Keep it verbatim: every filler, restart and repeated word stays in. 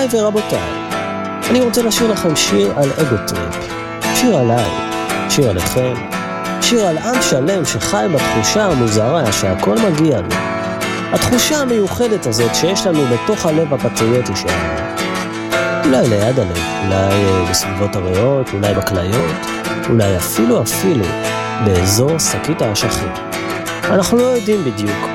גבירותיי ורבותיי, אני רוצה לשיר לכם שיר על אגוטריפ, שיר עליי, שיר עליכם, שיר על עם שלם שחי בתחושה המוזרה שהכל מגיע לו. התחושה המיוחדת הזאת שיש לנו בתוך הלב הפטריוטי שלנו. אולי ליד הלב, אולי בסביבות הריאות, אולי בכליות, אולי אפילו אפילו באזור שקית האשכים. אנחנו לא יודעים בדיוק